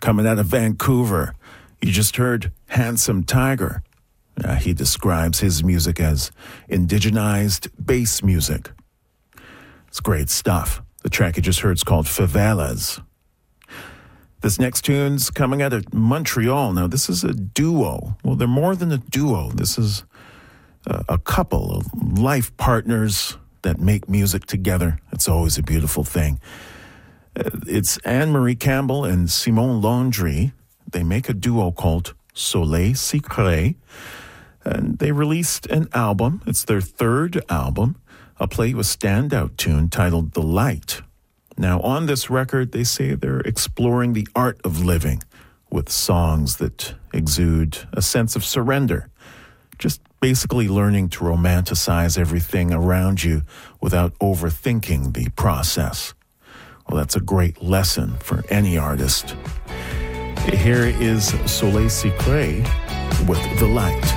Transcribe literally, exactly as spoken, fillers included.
coming out of Vancouver. You just heard Handsome Tiger. Uh, he describes his music as indigenized bass music. It's great stuff. The track you just heard is called Favelas. This next tune's coming out of Montreal. Now, this is a duo. Well, they're more than a duo. This is a, a couple of life partners that make music together. It's always a beautiful thing. Uh, it's Anne-Marie Campbell and Simon Laundrie. They make a duo called Soleil Secret. And they released an album. It's their third album, a play with standout tune titled The Light. Now, on this record, they say they're exploring the art of living with songs that exude a sense of surrender. Just basically learning to romanticize everything around you without overthinking the process. Well, that's a great lesson for any artist. Here is Soleil Secret with The Light.